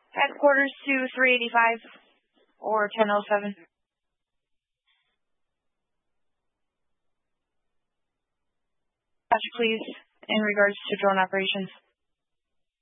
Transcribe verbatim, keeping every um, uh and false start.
Headquarters to three eighty-five or ten oh seven. Please, in regards to drone operations.